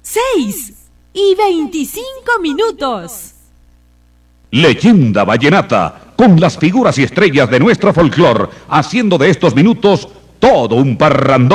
6:25. Leyenda vallenata, con las figuras y estrellas de nuestro folclor, haciendo de estos minutos todo un parrandón.